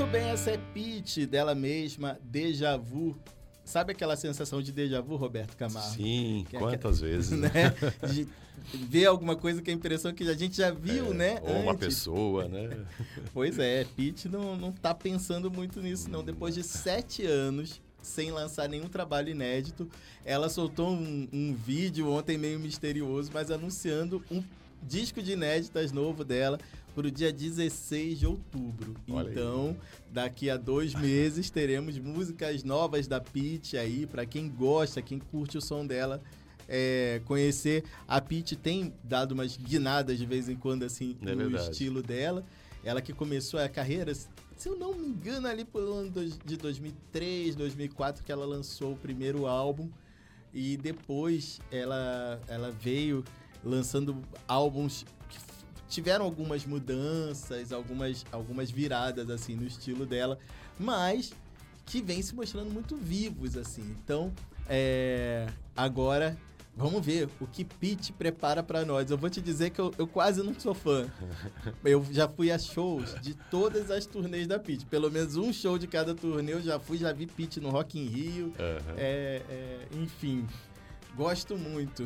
Muito bem, essa é Pitty, dela mesma, Déjà Vu. Sabe aquela sensação de déjà vu, Roberto Camargo? Sim, quantas vezes, né? De ver alguma coisa que a impressão que a gente já viu, né? Ou uma pessoa, né? Pois é, Pitty não tá pensando muito nisso, não. Depois de 7 anos, sem lançar nenhum trabalho inédito, ela soltou um vídeo ontem meio misterioso, mas anunciando um disco de inéditas novo dela para o dia 16 de outubro. Olha então, aí. daqui a 2 meses, teremos músicas novas da Pitty aí, para quem gosta, quem curte o som dela, conhecer. A Pitty tem dado umas guinadas de vez em quando, assim, no estilo dela. Ela que começou a carreira, se eu não me engano, ali pelo ano de 2003, 2004, que ela lançou o primeiro álbum. E depois ela veio lançando álbuns que tiveram algumas mudanças, algumas viradas assim no estilo dela, mas que vem se mostrando muito vivos assim. Então, agora vamos ver o que Pitty prepara para nós. Eu vou te dizer que eu quase não sou fã. Eu já fui a shows de todas as turnês da Pitty. Pelo menos um show de cada turnê eu já vi Pitty no Rock in Rio. Uhum. Enfim, gosto muito.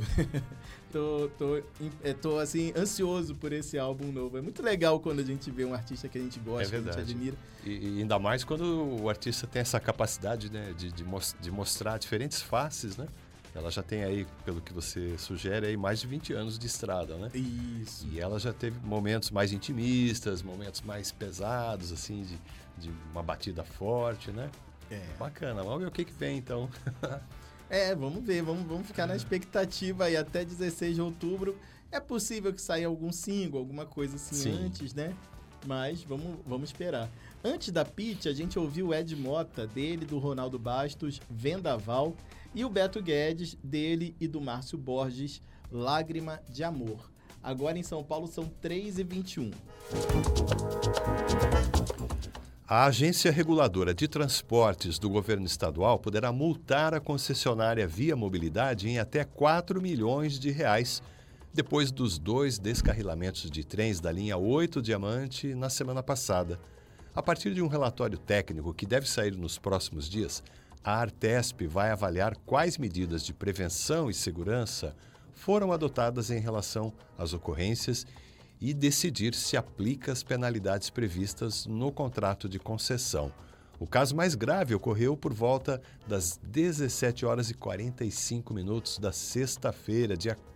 tô assim, ansioso por esse álbum novo. É muito legal quando a gente vê um artista que a gente gosta, que a gente admira. E ainda mais quando o artista tem essa capacidade, né, de mostrar diferentes faces, né? Ela já tem aí, pelo que você sugere, aí mais de 20 anos de estrada, né? Isso. E ela já teve momentos mais intimistas, momentos mais pesados, assim, de uma batida forte, né? Bacana. Vamos ver o que vem, então. Vamos ver. Vamos ficar na expectativa aí até 16 de outubro. É possível que saia algum single, alguma coisa assim. Sim. Antes, né? Mas vamos esperar. Antes da Pitty, a gente ouviu o Ed Mota, dele, do Ronaldo Bastos, Vendaval, e o Beto Guedes, dele e do Márcio Borges, Lágrima de Amor. Agora em São Paulo são 3h21. A Agência Reguladora de Transportes do Governo Estadual poderá multar a concessionária Via Mobilidade em até R$4 milhões, depois dos 2 descarrilamentos de trens da linha 8 Diamante na semana passada. A partir de um relatório técnico que deve sair nos próximos dias, a Artesp vai avaliar quais medidas de prevenção e segurança foram adotadas em relação às ocorrências e decidir se aplica as penalidades previstas no contrato de concessão. O caso mais grave ocorreu por volta das 17h45 da sexta-feira, dia